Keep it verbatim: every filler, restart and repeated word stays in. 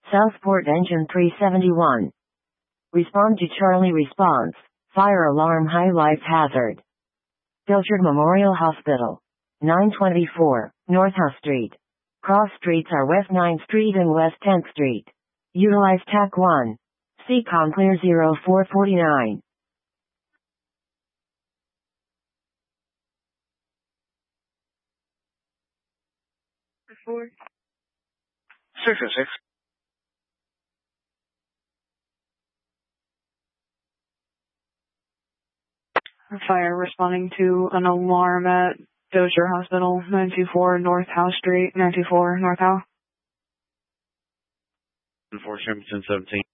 Southport Engine three seventy-one. Respond to Charlie response. Fire alarm high life hazard. Pilchard Memorial Hospital. nine twenty-four, North House Street. Cross streets are West ninth Street and West tenth Street. Utilize T A C one. C COM clear zero four forty-nine. Four. Six and six. Fire responding to an alarm at Dozier Hospital, nine two four North House Street, nine two four North House. four seventeen seventeen.